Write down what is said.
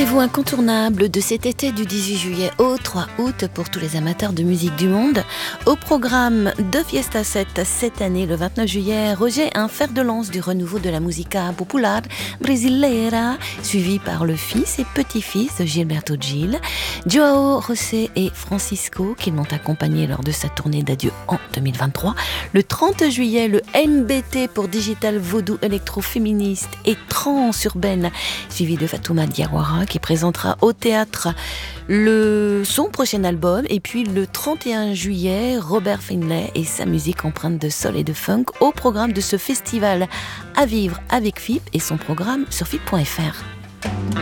Rendez-vous incontournable de cet été du 18 juillet au 3 août pour tous les amateurs de musique du monde. Au programme de Fiesta 7 cette année, le 29 juillet, Roger, un fer de lance du renouveau de la musica popular brasileira, suivi par le fils et petit-fils de Gilberto Gil, Joao José et Francisco, qui l'ont accompagné lors de sa tournée d'adieu en 2023. Le 30 juillet, le MBT pour Digital Vodou électro-féministe et trans-urbaine, suivi de Fatouma Diawara, qui présentera au théâtre son prochain album. Et puis le 31 juillet, Robert Finlay et sa musique empreinte de soul et de funk au programme de ce festival à vivre avec FIP et son programme sur FIP.fr.